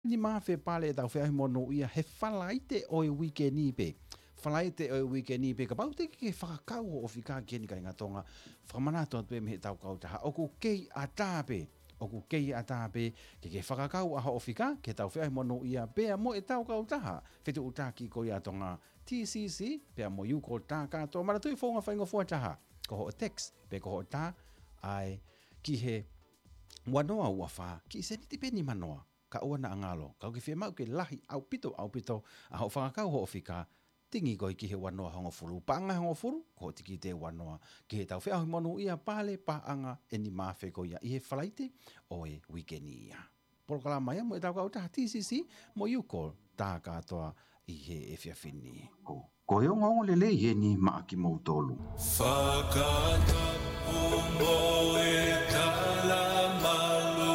Ni mafe pale tau fea mono ia he falaite o weekend pe. Falaite o weekend pe ka pau te ke whakakau o fika ke ni kai ngatonga. Whamanato atu e me tau kau taha. Oku kei atape. Oku kei atape ke whakakau aha o fika ke tau fea mono ia pea mo e tau kau taha. Fetu utaki ko ia tonga TCC pea mo yu ko tā kato. Mara tui whaunga whaingo fua taha. Ko ho text pe ko ho tā ai ki he wanoa ua wha ki se niti pe ni manoa. Ka ua na angalo, ka ke whea mau ke lahi au pito, a ho whakakau ho whika, tingi koi ki he wanoa hongo furu, paanga hongo furu, ko tiki te wanoa, ki he tau whea monu ia pale paanga e ni mawhe ko ia, i he whalaite o e wikeni ia. Porokala mai mo e tau kautaha TCC, mo yuko tā katoa i he e whia whini. Ko e onga le le he ni maaki mou tolu. Whakata umbo e tala malu.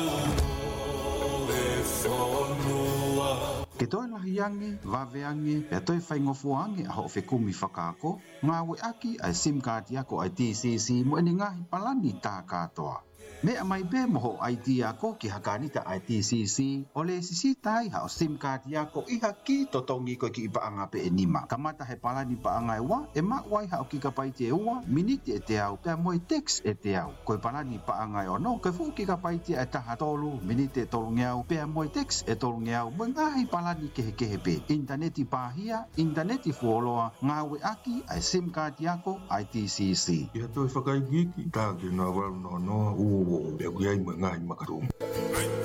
Ke toi lahi ange, wawe ange, pea toi whaingofu ange a ho whekumi whakaako, ngā we aki ai SIM card yako ai TCC mo eni ngahi palani tā katoa. Mea mai be mo ho ID yako ki hakanita ai TCC, o le sisi tai ha o SIM card yako iha ki totongi ko ki ipaanga pe enima. Kamata he palani paanga e wa, e makwai ha o ki kapai te ua, miniti e te au, pea mo e text e te au. Ko palani paanga e ono, ke fu ki kapai te e taha tolu, miniti e tolu ngeau, pea mo e text e tolu ngeau, mo ngahi palani kehe pe. Interneti pahia, interneti fuoloa, ngā we aki ai SIM card yako ai TCC. Ia toi whakaigiki, tā ki ngā waru no o e kuiai mo ngai makatunga.